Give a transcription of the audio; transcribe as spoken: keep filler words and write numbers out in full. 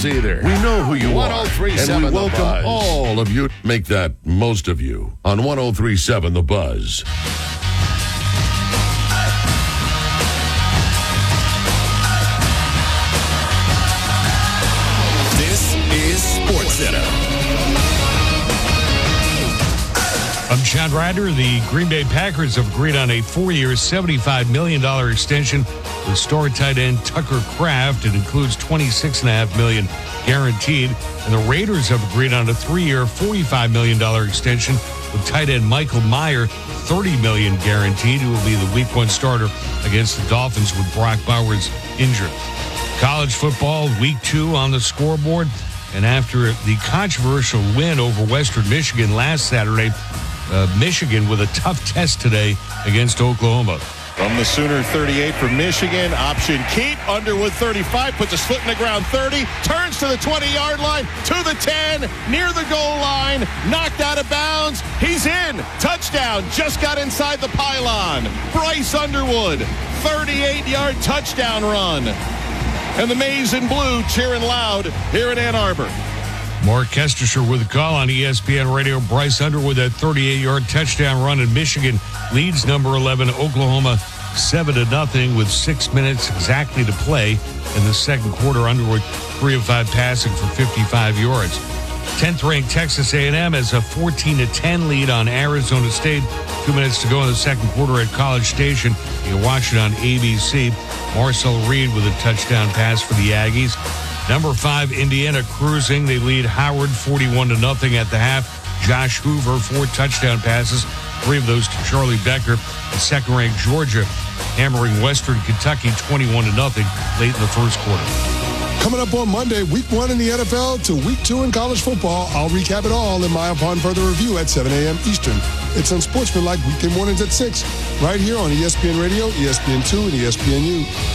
either. We know who you are, and we The welcome Buzz. all of you. Make that most of you on one oh three point seven The Buzz. This is SportsCenter. I'm Chad Ryder. The Green Bay Packers have agreed on a four-year, seventy-five million dollars extension with star tight end Tucker Kraft. It includes twenty-six point five million dollars guaranteed. And the Raiders have agreed on a three-year, forty-five million dollars extension with tight end Michael Mayer, thirty million dollars guaranteed, who will be the week one starter against the Dolphins with Brock Bowers injured. College football, week two on the scoreboard. And after the controversial win over Western Michigan last Saturday, Uh, Michigan with a tough test today against Oklahoma. From the Sooner thirty-eight for Michigan, option keep. Underwood thirty-five, puts his foot in the ground thirty, turns to the twenty-yard line, to the ten, near the goal line, knocked out of bounds. He's in. Touchdown. Just got inside the pylon. Bryce Underwood, thirty-eight-yard touchdown run. And the Maize and Blue cheering loud here in Ann Arbor. Mark Kestisher with a call on E S P N Radio. Bryce Underwood, that thirty-eight-yard touchdown run in Michigan, leads number eleven Oklahoma seven to nothing with six minutes exactly to play in the second quarter. Underwood three of five passing for fifty-five yards. tenth-ranked Texas A and M has a fourteen to ten lead on Arizona State. Two minutes to go in the second quarter at College Station. You can watch it on A B C. Marcel Reed with a touchdown pass for the Aggies. Number five, Indiana cruising. They lead Howard forty-one to nothing at the half. Josh Hoover, four touchdown passes, three of those to Charlie Becker. And second-ranked Georgia hammering Western Kentucky twenty-one to nothing late in the first quarter. Coming up on Monday, week one in the N F L to week two in college football. I'll recap it all in my Upon Further Review at seven a.m. Eastern. It's Unsportsmanlike weekday mornings at six, right here on E S P N Radio, E S P N two, and E S P N U.